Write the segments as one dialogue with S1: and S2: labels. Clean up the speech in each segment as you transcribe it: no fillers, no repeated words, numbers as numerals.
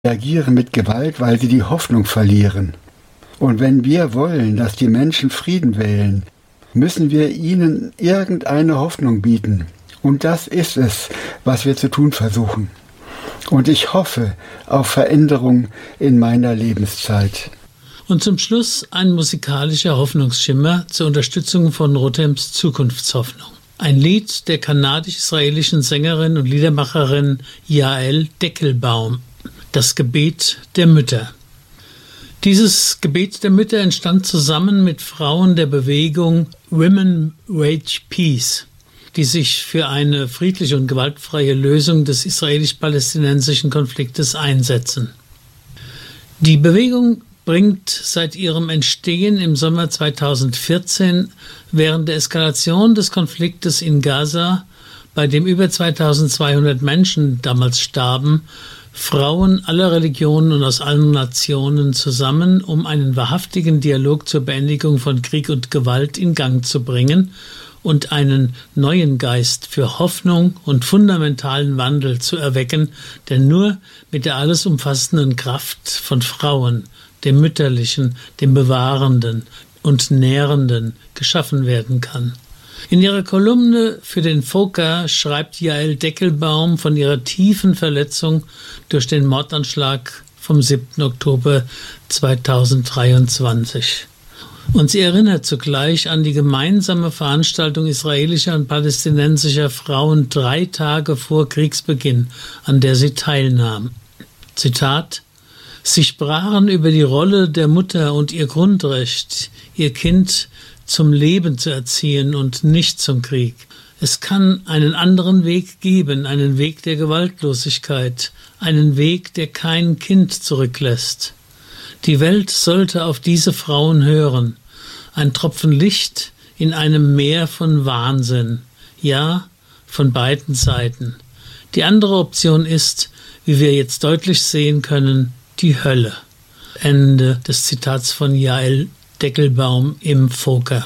S1: reagieren mit Gewalt, weil sie die Hoffnung verlieren. Und wenn wir wollen, dass die Menschen Frieden wählen, müssen wir ihnen irgendeine Hoffnung bieten. Und das ist es, was wir zu tun versuchen. Und ich hoffe auf Veränderung in meiner Lebenszeit.
S2: Und zum Schluss ein musikalischer Hoffnungsschimmer zur Unterstützung von Rothems Zukunftshoffnung. Ein Lied der kanadisch-israelischen Sängerin und Liedermacherin Yael Deckelbaum, das Gebet der Mütter. Dieses Gebet der Mütter entstand zusammen mit Frauen der Bewegung Women Wage Peace, die sich für eine friedliche und gewaltfreie Lösung des israelisch-palästinensischen Konfliktes einsetzen. Die Bewegung bringt seit ihrem Entstehen im Sommer 2014 während der Eskalation des Konfliktes in Gaza, bei dem über 2200 Menschen damals starben, Frauen aller Religionen und aus allen Nationen zusammen, um einen wahrhaftigen Dialog zur Beendigung von Krieg und Gewalt in Gang zu bringen und einen neuen Geist für Hoffnung und fundamentalen Wandel zu erwecken, der nur mit der alles umfassenden Kraft von Frauen, dem Mütterlichen, dem Bewahrenden und Nährenden geschaffen werden kann. In ihrer Kolumne für den Foka schreibt Yael Deckelbaum von ihrer tiefen Verletzung durch den Mordanschlag vom 7. Oktober 2023. Und sie erinnert zugleich an die gemeinsame Veranstaltung israelischer und palästinensischer Frauen 3 Tage vor Kriegsbeginn, an der sie teilnahm. Zitat: Sie sprachen über die Rolle der Mutter und ihr Grundrecht, ihr Kind zum Leben zu erziehen und nicht zum Krieg. Es kann einen anderen Weg geben, einen Weg der Gewaltlosigkeit, einen Weg, der kein Kind zurücklässt. Die Welt sollte auf diese Frauen hören. Ein Tropfen Licht in einem Meer von Wahnsinn. Ja, von beiden Seiten. Die andere Option ist, wie wir jetzt deutlich sehen können, die Hölle. Ende des Zitats von Yael Deckelbaum im Foka.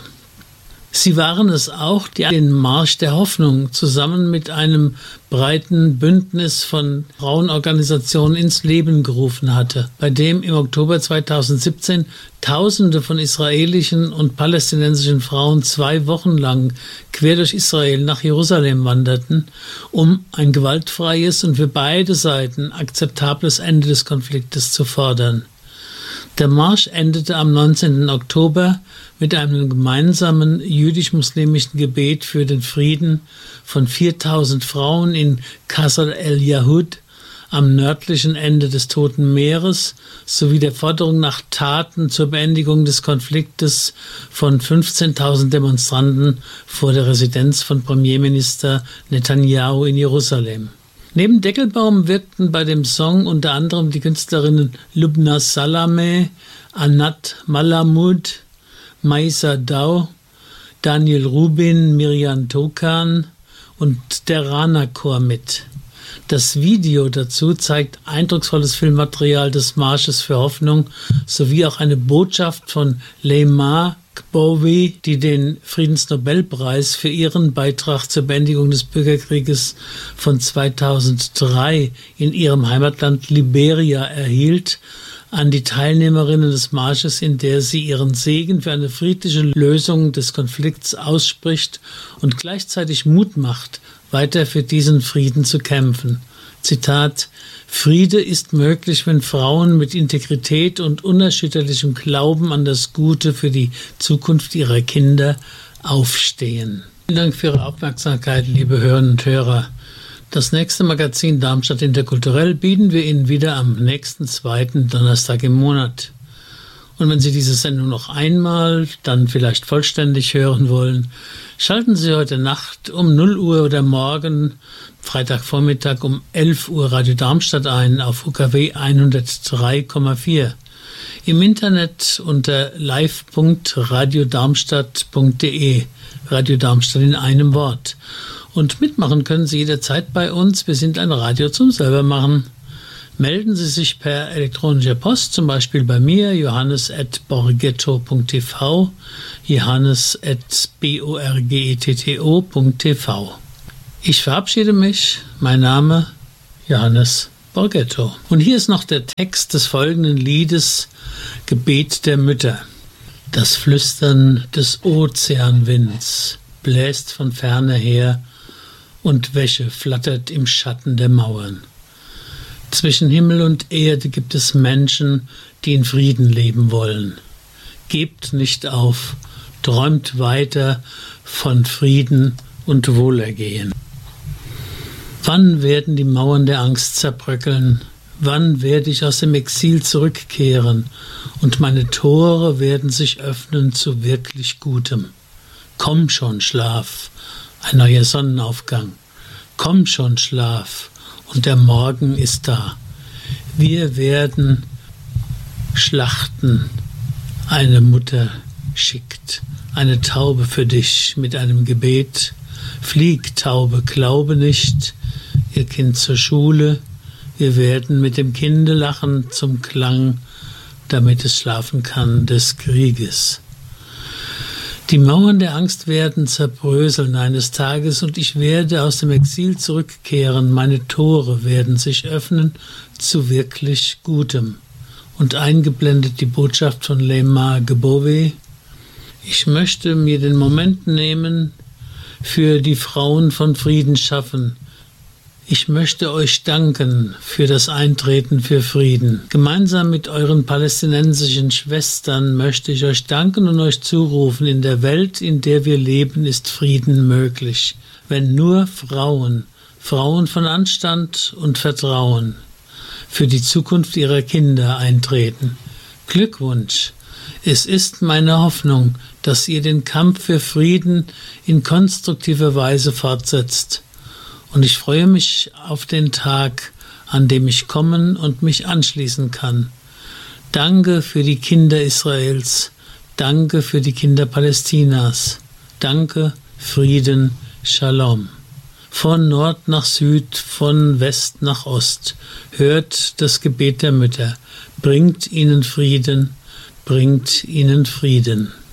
S2: Sie waren es auch, die den Marsch der Hoffnung zusammen mit einem breiten Bündnis von Frauenorganisationen ins Leben gerufen hatte, bei dem im Oktober 2017 Tausende von israelischen und palästinensischen Frauen 2 Wochen lang quer durch Israel nach Jerusalem wanderten, um ein gewaltfreies und für beide Seiten akzeptables Ende des Konfliktes zu fordern. Der Marsch endete am 19. Oktober mit einem gemeinsamen jüdisch-muslimischen Gebet für den Frieden von 4000 Frauen in Qasr el-Yahud am nördlichen Ende des Toten Meeres sowie der Forderung nach Taten zur Beendigung des Konfliktes von 15.000 Demonstranten vor der Residenz von Premierminister Netanyahu in Jerusalem. Neben Deckelbaum wirkten bei dem Song unter anderem die Künstlerinnen Lubna Salameh, Anat Malamud, Maisa Dau, Daniel Rubin, Miriam Tokan und der Rana-Chor mit. Das Video dazu zeigt eindrucksvolles Filmmaterial des Marsches für Hoffnung sowie auch eine Botschaft von Leymah Gbowee, die den Friedensnobelpreis für ihren Beitrag zur Beendigung des Bürgerkrieges von 2003 in ihrem Heimatland Liberia erhielt, an die Teilnehmerinnen des Marsches, in der sie ihren Segen für eine friedliche Lösung des Konflikts ausspricht und gleichzeitig Mut macht, weiter für diesen Frieden zu kämpfen. Zitat: Friede ist möglich, wenn Frauen mit Integrität und unerschütterlichem Glauben an das Gute für die Zukunft ihrer Kinder aufstehen. Vielen Dank für Ihre Aufmerksamkeit, liebe Hörerinnen und Hörer. Das nächste Magazin Darmstadt Interkulturell bieten wir Ihnen wieder am nächsten 2. Donnerstag im Monat. Und wenn Sie diese Sendung noch einmal, dann vielleicht vollständig hören wollen, schalten Sie heute Nacht um 0 Uhr oder morgen, Freitagvormittag um 11 Uhr Radio Darmstadt ein auf UKW 103,4. Im Internet unter live.radiodarmstadt.de, Radio Darmstadt in einem Wort. Und mitmachen können Sie jederzeit bei uns. Wir sind ein Radio zum Selbermachen. Melden Sie sich per elektronischer Post, zum Beispiel bei mir, johannes@borgetto.tv, johannes@borgetto.tv. Ich verabschiede mich. Mein Name Johannes Borgetto. Und hier ist noch der Text des folgenden Liedes, Gebet der Mütter. Das Flüstern des Ozeanwinds bläst von ferne her und Wäsche flattert im Schatten der Mauern. Zwischen Himmel und Erde gibt es Menschen, die in Frieden leben wollen. Gebt nicht auf, träumt weiter von Frieden und Wohlergehen. Wann werden die Mauern der Angst zerbröckeln? Wann werde ich aus dem Exil zurückkehren und meine Tore werden sich öffnen zu wirklich Gutem? Komm schon, Schlaf, ein neuer Sonnenaufgang. Komm schon, Schlaf, und der Morgen ist da. Wir werden schlachten. Eine Mutter schickt eine Taube für dich mit einem Gebet. Flieg, Taube, glaube nicht, ihr Kind zur Schule. Wir werden mit dem Kinde lachen zum Klang, damit es schlafen kann des Krieges. Die Mauern der Angst werden zerbröseln eines Tages und ich werde aus dem Exil zurückkehren. Meine Tore werden sich öffnen zu wirklich Gutem. Und eingeblendet die Botschaft von Lema Gbowee. Ich möchte mir den Moment nehmen, für die Frauen von Frieden schaffen. Ich möchte euch danken für das Eintreten für Frieden. Gemeinsam mit euren palästinensischen Schwestern möchte ich euch danken und euch zurufen, in der Welt, in der wir leben, ist Frieden möglich. Wenn nur Frauen von Anstand und Vertrauen für die Zukunft ihrer Kinder eintreten. Glückwunsch! Es ist meine Hoffnung, dass ihr den Kampf für Frieden in konstruktiver Weise fortsetzt. Und ich freue mich auf den Tag, an dem ich kommen und mich anschließen kann. Danke für die Kinder Israels. Danke für die Kinder Palästinas. Danke, Frieden, Shalom. Von Nord nach Süd, von West nach Ost. Hört das Gebet der Mütter. Bringt ihnen Frieden, bringt ihnen Frieden.